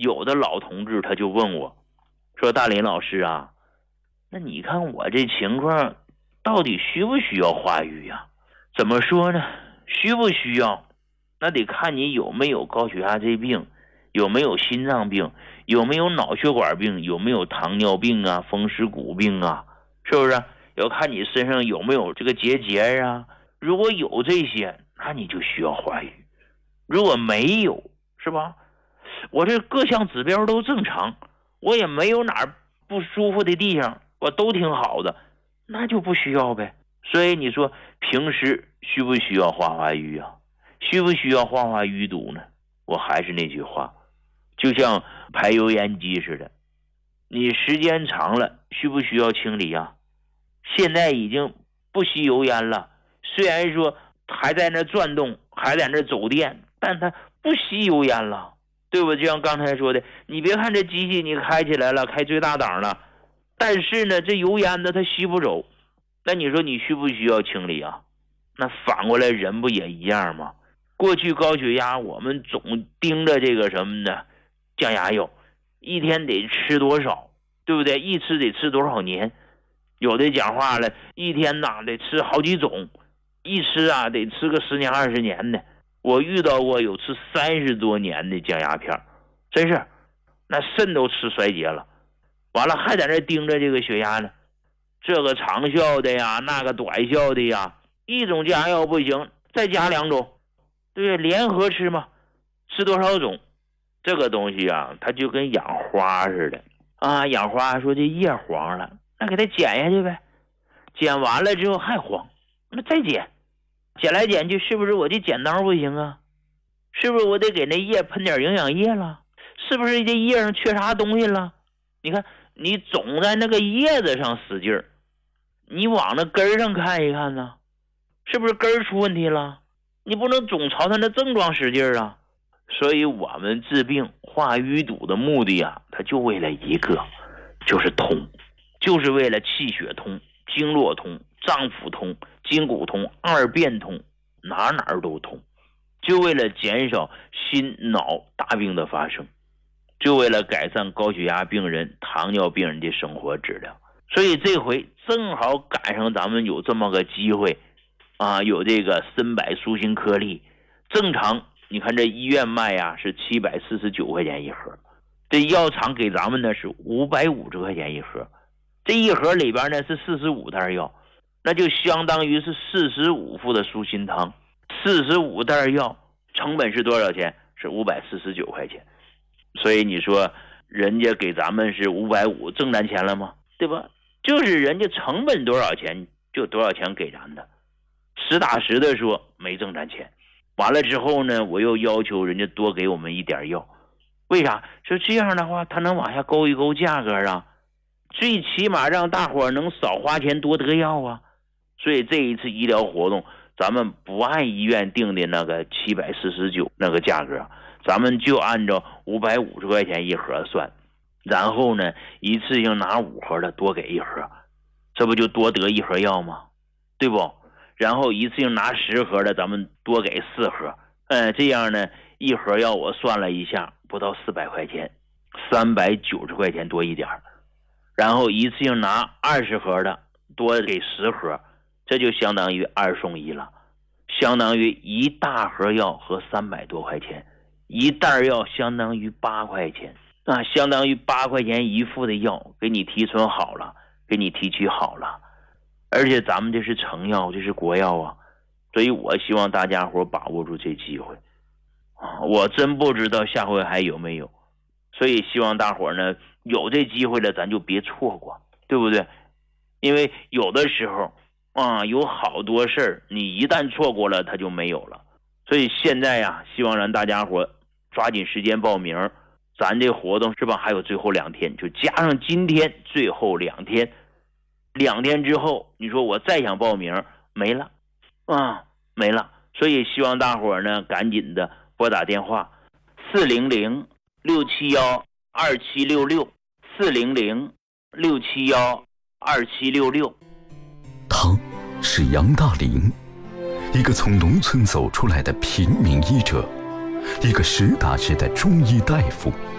有的老同志他就问我说，大林老师啊，那你看我这情况到底需不需要化瘀呀？怎么说呢？需不需要那得看你有没有高血压这病，有没有心脏病，有没有脑血管病，有没有糖尿病啊，风湿骨病啊，是不是？要看你身上有没有这个结节啊。如果有这些，那你就需要化瘀。如果没有，是吧？我这各项指标都正常，我也没有哪儿不舒服的地方，我都挺好的，那就不需要呗。所以你说平时需不需要化瘀啊？需不需要化瘀堵呢？我还是那句话，就像排油烟机似的，你时间长了需不需要清理啊？现在已经不吸油烟了，虽然说还在那转动，还在那走电，但它不吸油烟了，对不对？就像刚才说的，你别看这机器你开起来了，开最大档了，但是呢这油烟呢它吸不走，那你说你需不需要清理啊？那反过来人不也一样吗？过去高血压我们总盯着这个什么呢，降压药一天得吃多少，对不对？一吃得吃多少年，有的讲话了，一天呐得吃好几种，一吃啊得吃个10年20年的。我遇到过有吃30多年的降压片，真是那肾都吃衰竭了，完了还在那盯着这个血压呢，这个长效的呀，那个短效的呀，一种降压药不行，再加2种，对，联合吃嘛，吃多少种？这个东西啊，它就跟养花似的啊，养花说这叶黄了，那给它剪下去呗，剪完了之后还黄，那再剪，剪来剪去，是不是我这剪刀不行啊？是不是我得给那叶喷点营养液了？是不是这叶上缺啥东西了？你看你总在那个叶子上使劲儿，你往那根上看一看呢，是不是根出问题了？你不能总朝它那症状使劲儿啊。所以我们治病化瘀堵的目的啊，它就为了一个，就是通，就是为了气血通、经络通、脏腑通、筋骨通、二便通，哪哪都通，就为了减少心脑大病的发生，就为了改善高血压病人、糖尿病人的生活质量。所以这回正好赶上咱们有这么个机会啊，有这个参柏舒心颗粒，正常你看这医院卖呀是749块钱一盒，这药厂给咱们呢是550块钱一盒，这一盒里边呢是45袋药，那就相当于是45副的舒心汤，45袋药成本是多少钱？是549块钱。所以你说人家给咱们是550，挣咱钱了吗？对吧？就是人家成本多少钱就多少钱给咱的，实打实的说没挣咱钱。完了之后呢，我又要求人家多给我们一点药，为啥？说这样的话他能往下勾一勾价格啊，最起码让大伙能少花钱多得药啊。所以这一次医疗活动咱们不按医院定的那个749那个价格，咱们就按照550块钱一盒算，然后呢一次性拿5盒的多给一盒，这不就多得一盒药吗？对不？然后一次性拿10盒的咱们多给4盒，这样呢一盒药我算了一下不到400块钱，390块钱多一点，然后一次性拿20盒的多给10盒，这就相当于2送1了，相当于一大盒药和300多块钱，一袋药相当于8块钱啊，相当于8块钱一副的药给你提纯好了，给你提取好了，而且咱们这是成药，这是国药啊，所以我希望大家伙把握住这机会啊！我真不知道下回还有没有，所以希望大伙呢有这机会了咱就别错过，对不对？因为有的时候啊有好多事儿你一旦错过了它就没有了，所以现在呀希望让大家伙抓紧时间报名，咱这活动是吧还有最后2天，就加上今天最后2天，2天之后你说我再想报名没了啊，没了。所以希望大伙呢赶紧的拨打电话400-671-2766 400-671-2766。 他是杨大林，一个从农村走出来的平民医者，一个实打实的中医大夫。